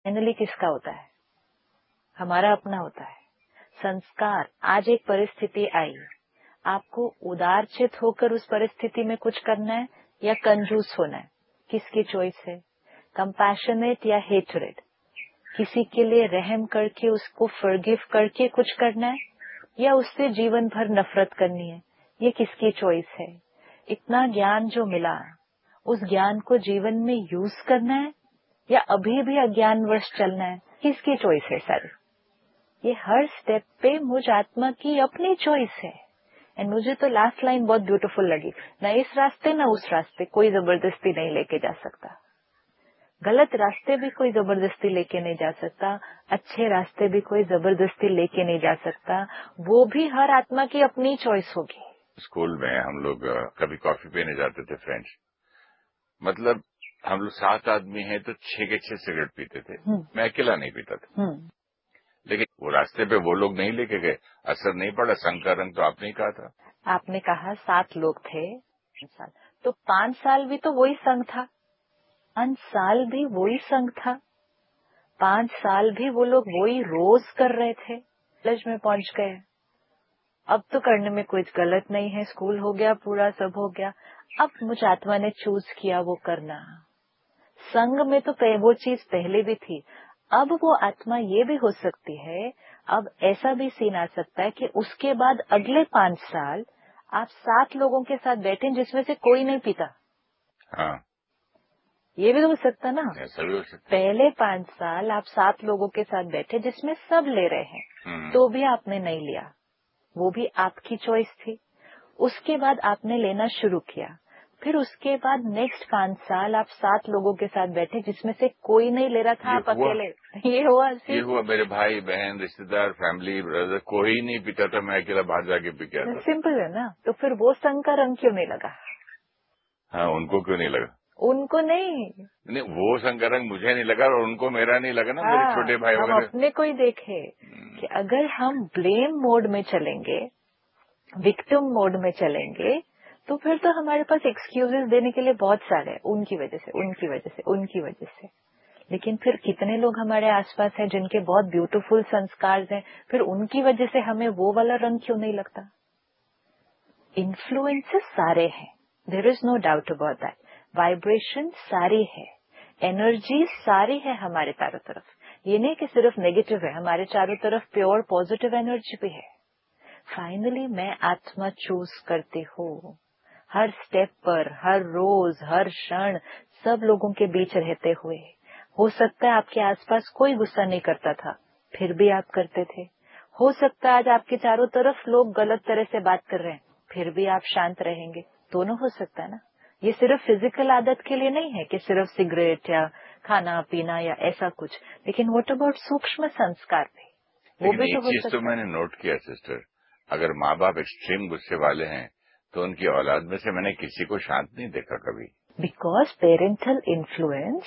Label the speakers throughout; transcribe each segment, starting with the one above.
Speaker 1: Finally किसका होता है? हमारा अपना होता है। संस्कार, आज एक परिस्थिति आई, आपको उदारचित होकर उस परिस्थिति में कुछ करना है या कंजूस होना है? किसकी चॉइस है? कंपैशनेट या हेटरेड? किसी के लिए रहम करके उसको फॉरगिव करके कुछ करना है या उससे जीवन भर नफरत करनी है? ये किसकी चॉइस है? इतना ज्ञान जो मिला, उस ज्ञान को जीवन में यूज करना है या अभी भी अज्ञानवश चलना है? किसकी चॉइस है सर? ये हर स्टेप पे मुझ आत्मा की अपनी चॉइस है। एंड मुझे तो लास्ट लाइन बहुत ब्यूटीफुल लगी, न इस रास्ते न उस रास्ते, कोई जबरदस्ती नहीं लेके जा सकता। गलत रास्ते भी कोई जबरदस्ती लेके नहीं जा सकता, अच्छे रास्ते भी कोई जबरदस्ती लेके नहीं जा सकता, वो भी हर आत्मा की अपनी चॉइस होगी।
Speaker 2: स्कूल में हम लोग कभी कॉफी पीने जाते थे फ्रेंड्स, मतलब हम लोग 7 आदमी हैं तो 6 के 6 सिगरेट पीते थे। मैं अकेला नहीं पीता था, लेकिन वो रास्ते पे वो लोग नहीं लेके गए, असर नहीं पड़ा। संग का रंग तो आपने ही कहा था।
Speaker 1: आपने कहा 7 लोग थे, 5 साल तो 5 साल भी तो वही संग था, 5 साल भी वही संग था, 5 साल भी वो लोग वही रोज कर रहे थे। कॉलेज में पहुंच गए, अब तो करने में कुछ गलत नहीं है, स्कूल हो गया, पूरा सब हो गया, अब मुझ आत्मा ने चूज किया वो करना। संग में तो वो चीज पहले भी थी, अब वो आत्मा ये भी हो सकती है, अब ऐसा भी सीन आ सकता है कि उसके बाद अगले 5 साल आप 7 लोगों के साथ बैठे जिसमें से कोई नहीं पीता।
Speaker 2: हाँ,
Speaker 1: ये भी तो हो सकता ना।
Speaker 2: ऐसा भी हो सकता।
Speaker 1: पहले 5 साल आप 7 लोगों के साथ बैठे जिसमें सब ले रहे हैं, तो भी आपने नहीं लिया, वो भी आपकी चॉइस थी। उसके बाद आपने लेना शुरू किया, फिर उसके बाद नेक्स्ट 5 साल आप 7 लोगों के साथ बैठे जिसमें से कोई नहीं ले रहा था, आप अकेले। ये
Speaker 2: हुआ मेरे भाई बहन रिश्तेदार फैमिली ब्रदर कोई नहीं पीता था, मैं अकेला बाहर जाके पी के आता था।
Speaker 1: सिंपल है ना। तो फिर वो संग का रंग क्यों नहीं लगा?
Speaker 2: हाँ, उनको क्यों नहीं लगा?
Speaker 1: उनको नहीं,
Speaker 2: वो संग का रंग मुझे नहीं लगा और उनको मेरा नहीं लगा ना। मेरे छोटे भाई
Speaker 1: हम
Speaker 2: वगैरह
Speaker 1: अपने को ही देखे कि अगर हम ब्लेम मोड में चलेंगे, विक्टिम मोड में चलेंगे, तो फिर तो हमारे पास एक्सक्यूजेस देने के लिए बहुत सारे हैं, उनकी वजह से, उनकी वजह से, उनकी वजह से। लेकिन फिर कितने लोग हमारे आसपास हैं जिनके बहुत ब्यूटीफुल संस्कार हैं, फिर उनकी वजह से हमें वो वाला रंग क्यों नहीं लगता? इन्फ्लुएंसेस सारे हैं, there is no doubt about that. Vibration सारी है, एनर्जी सारी है हमारे चारों तरफ। ये नहीं कि सिर्फ नेगेटिव है, हमारे चारों तरफ प्योर पॉजिटिव एनर्जी भी है। फाइनली मैं आत्मा चूज करती हूँ, हर स्टेप पर, हर रोज, हर क्षण, सब लोगों के बीच रहते हुए। हो सकता है आपके आसपास कोई गुस्सा नहीं करता था, फिर भी आप करते थे। हो सकता है आज आपके चारों तरफ लोग गलत तरह से बात कर रहे हैं, फिर भी आप शांत रहेंगे। दोनों हो सकता है ना। ये सिर्फ फिजिकल आदत के लिए नहीं है कि सिर्फ सिगरेट या खाना पीना या ऐसा कुछ, लेकिन व्हाट अबाउट सूक्ष्म संस्कार भी, वो भी तो हो सकता है।
Speaker 2: तो मैंने नोट किया सिस्टर, अगर माँ बाप एक्सट्रीम गुस्से वाले हैं तो उनकी औलाद में से मैंने किसी को शांत नहीं देखा कभी।
Speaker 1: बिकॉज पेरेंटल इन्फ्लुएंस,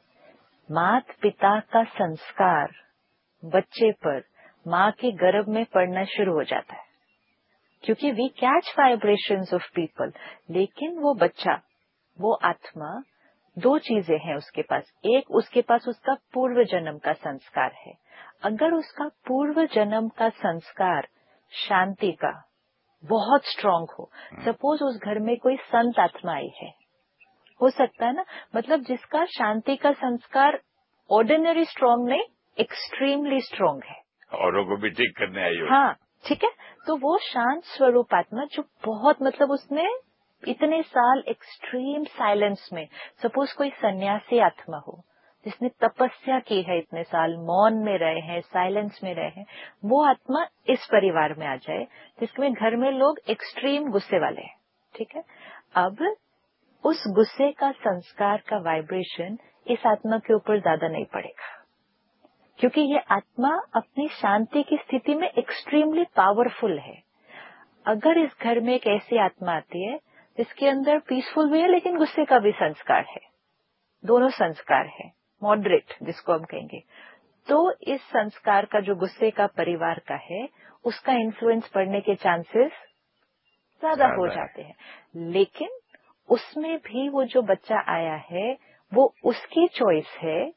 Speaker 1: माता पिता का संस्कार बच्चे पर माँ के गर्भ में पड़ना शुरू हो जाता है, क्योंकि we catch vibrations of people. लेकिन वो बच्चा, वो आत्मा, 2 चीजें हैं उसके पास। एक, उसके पास उसका पूर्व जन्म का संस्कार है। अगर उसका पूर्व जन्म का संस्कार शांति का बहुत स्ट्रांग हो, सपोज उस घर में कोई संत आत्मा आई है, हो सकता है ना, मतलब जिसका शांति का संस्कार ऑर्डिनरी स्ट्रांग नहीं, एक्सट्रीमली स्ट्रांग है,
Speaker 2: औरों को भी ठीक करने आई हो।
Speaker 1: हाँ, ठीक है। तो वो शांत स्वरूप आत्मा जो बहुत, मतलब उसने इतने साल एक्सट्रीम साइलेंस में, सपोज कोई सन्यासी आत्मा हो जिसने तपस्या की है, इतने साल मौन में रहे हैं, साइलेंस में रहे हैं, वो आत्मा इस परिवार में आ जाए जिसमें घर में लोग एक्सट्रीम गुस्से वाले हैं, ठीक है। अब उस गुस्से का संस्कार का वाइब्रेशन इस आत्मा के ऊपर ज्यादा नहीं पड़ेगा, क्योंकि ये आत्मा अपनी शांति की स्थिति में एक्सट्रीमली पावरफुल है। अगर इस घर में एक ऐसी आत्मा आती है जिसके अंदर पीसफुल भी है लेकिन गुस्से का भी संस्कार है, दोनों संस्कार है, मॉडरेट जिसको हम कहेंगे, तो इस संस्कार का जो गुस्से का परिवार का है, उसका इन्फ्लुएंस पड़ने के चांसेस ज्यादा हो जाते हैं। लेकिन उसमें भी वो जो बच्चा आया है वो उसकी चॉइस है,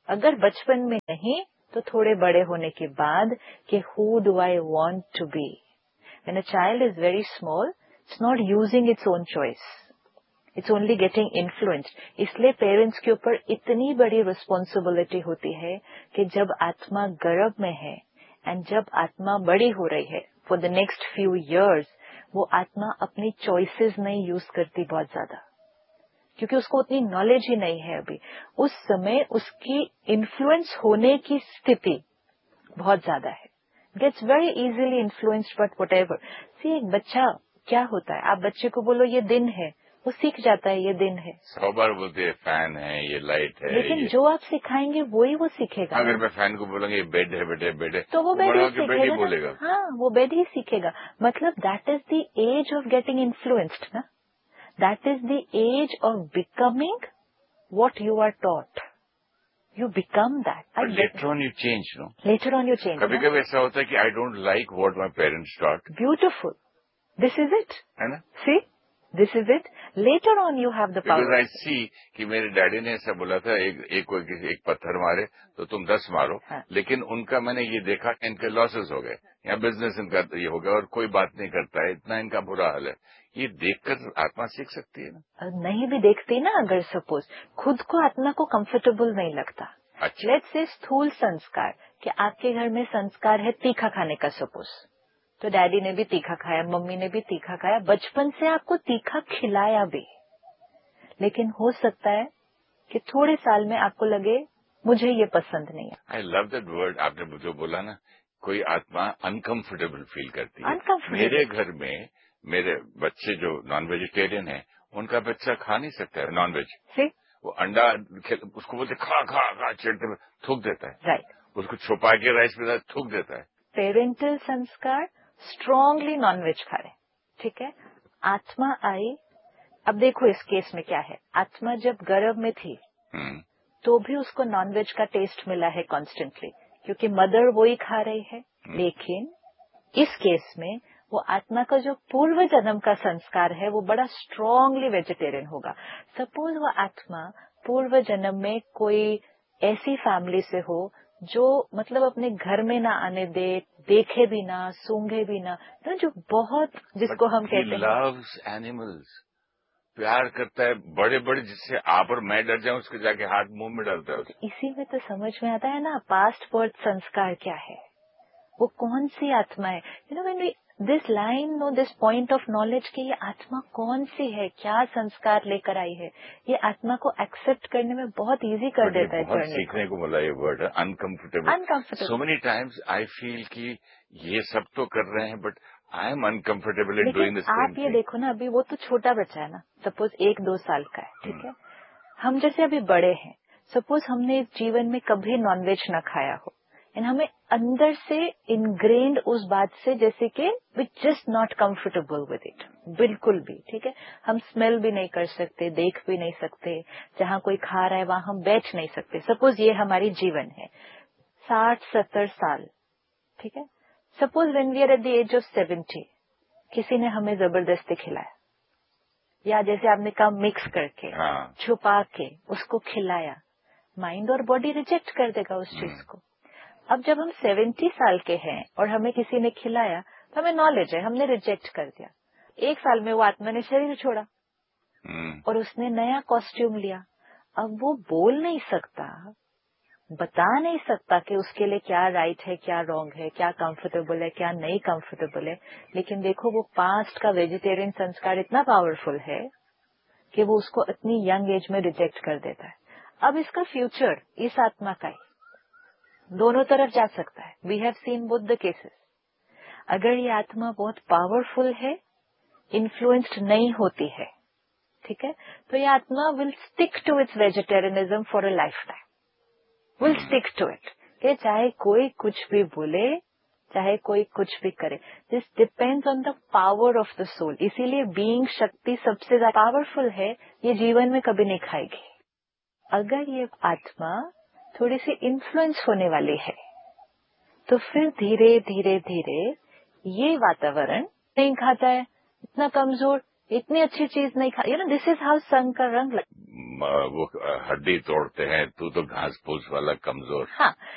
Speaker 1: अगर बचपन में नहीं तो थोड़े बड़े होने के बाद कि who do I want to be? When a child is very small, it's not using its own choice. It's only getting influenced. इसलिए पेरेंट्स के ऊपर इतनी बड़ी रिस्पॉन्सिबिलिटी होती है कि जब आत्मा गर्भ में है एंड जब आत्मा बड़ी हो रही है for the next few years, वो आत्मा अपनी चॉइसेस नहीं यूज करती बहुत ज्यादा, क्योंकि उसको उतनी नॉलेज ही नहीं है अभी। उस समय उसकी इन्फ्लुएंस होने की स्थिति बहुत ज्यादा है, gets very easily influenced but what ever. सी, एक बच्चा क्या होता है, आप बच्चे को बोलो ये दिन है, वो सीख जाता है ये दिन है।
Speaker 2: 100 बार बोलते हैं फैन है, ये लाइट है,
Speaker 1: लेकिन
Speaker 2: ये...
Speaker 1: जो आप सिखाएंगे वही वो सीखेगा।
Speaker 2: अगर मैं फैन को बोलूंगा ये बेड है बेटे, बेड है,
Speaker 1: तो वो बेड ही सीखेगा
Speaker 2: बोलेगा।
Speaker 1: हाँ, वो बेड ही सीखेगा। मतलब that is the age of getting influenced ना, that is the age of becoming what you are taught, you become that.
Speaker 2: Later on you change, no,
Speaker 1: later on you change.
Speaker 2: कभी कभी ऐसा होता है कि I don't like what my parents taught.
Speaker 1: Beautiful, this is it,
Speaker 2: है ना?
Speaker 1: सी, this is it. Later on you have the power.
Speaker 2: Because I सी कि मेरे डैडी ने ऐसा बोला था, एक पत्थर मारे तो तुम 10 मारो। हाँ। लेकिन उनका मैंने ये देखा, इनके लॉसेस हो गए, या बिजनेस इनका ये हो गया और कोई बात नहीं करता है, इतना इनका बुरा हाल है। ये देखकर आत्मा सीख सकती है ना? नहीं भी देखती ना, अगर सपोज खुद को आत्मा को कंफर्टेबल नहीं लगता। अच्छा, लेट्स से स्थूल संस्कार, कि आपके घर में संस्कार है तीखा खाने का, सपोज तो डैडी ने भी तीखा खाया, मम्मी ने भी तीखा खाया, बचपन से आपको तीखा खिलाया भी, लेकिन हो सकता है कि थोड़े साल में आपको लगे मुझे ये पसंद नहीं है। आई लव दैट वर्ड, आपने जो बोला ना, कोई आत्मा अनकंफर्टेबल फील करती है। मेरे घर में मेरे बच्चे जो नॉन वेजिटेरियन है, उनका बच्चा खा नहीं सकता है नॉन वेज। वो अंडा उसको बोलते खा खा खा, चिढ़ते थूक देता है। राइट, उसको छुपा के राइस में थूक देता है। पेरेंटल संस्कार स्ट्रांगली नॉनवेज खा रहे, ठीक है। आत्मा आई, अब देखो इस केस में क्या है, आत्मा जब गर्भ में थी तो भी उसको नॉनवेज का टेस्ट मिला है कॉन्स्टेंटली, क्योंकि मदर वो ही खा रही है। लेकिन इस केस में वो आत्मा का जो पूर्व जन्म का संस्कार है वो बड़ा स्ट्रांगली वेजिटेरियन होगा। सपोज वो आत्मा पूर्व जन्म में कोई ऐसी फैमिली से हो जो मतलब अपने घर में ना आने दे, देखे भी ना, सूंघे भी ना, तो जो बहुत, जिसको हम कहते हैं लव्स एनिमल्स, प्यार करता है बड़े बड़े, जिससे आप और मैं डर जाऊं उसके जाके हाथ मुंह में डालता है। इसी में तो समझ में आता है ना पास्ट बर्थ संस्कार क्या है, वो कौन सी आत्मा है। You know when we this line no this point of knowledge कि ये आत्मा कौन सी है, क्या संस्कार लेकर आई है, ये आत्मा को एक्सेप्ट करने में बहुत इजी कर देता है। बहुत सीखने को मिला ये वर्ड है uncomfortable. So many times I feel कि ये सब तो कर रहे हैं but I am uncomfortable in doing this. आप ये देखो ना, अभी वो तो छोटा बच्चा है ना, सपोज 1-2 साल का है, ठीक है। हम जैसे अभी बड़े हैं, सपोज हमने इस जीवन में कभी नॉनवेज ना खाया हो, एंड हमें अंदर से इनग्रेन्ड उस बात से जैसे कि we just not comfortable with it, बिल्कुल भी, ठीक है। हम स्मेल भी नहीं कर सकते, देख भी नहीं सकते, जहाँ कोई खा रहा है वहां हम बैठ नहीं सकते। सपोज ये हमारी जीवन है 60-70 साल, ठीक है। Suppose when we are at the age of 70, किसी ने हमें जबरदस्ती खिलाया, या जैसे आपने कहा मिक्स करके, छुपा के उसको खिलाया, माइंड और बॉडी रिजेक्ट कर देगा उस चीज को। अब जब हम 70 साल के हैं और हमें किसी ने खिलाया तो हमें नॉलेज है, हमने रिजेक्ट कर दिया। 1 साल में वो आत्मा ने शरीर छोड़ा और उसने नया कॉस्ट्यूम लिया। अब वो बोल नहीं सकता, बता नहीं सकता कि उसके लिए क्या राइट है, क्या रॉन्ग है, क्या कंफर्टेबल है, क्या नहीं कंफर्टेबल है। लेकिन देखो वो पास्ट का वेजिटेरियन संस्कार इतना पावरफुल है कि वो उसको इतनी यंग एज में रिजेक्ट कर देता है। अब इसका फ्यूचर इस आत्मा का ही दोनों तरफ जा सकता है। We have seen both the cases. अगर ये आत्मा बहुत पावरफुल है, इन्फ्लुएंस्ड नहीं होती है, ठीक है, तो ये आत्मा will stick to it's vegetarianism for a life time, will stick to it, कि चाहे कोई कुछ भी बोले, चाहे कोई कुछ भी करे, this depends on the power of the soul. इसीलिए बीइंग शक्ति सबसे ज्यादा पावरफुल है, ये जीवन में कभी नहीं खाएगी। अगर ये आत्मा थोड़ी सी इन्फ्लुएंस होने वाली है तो फिर धीरे धीरे धीरे ये वातावरण नहीं खाता है, इतना कमजोर, इतनी अच्छी चीज नहीं खा, you know this is how संग का रंग। वो हड्डी तोड़ते हैं, तू तो घास फूस वाला कमजोर।
Speaker 1: हाँ,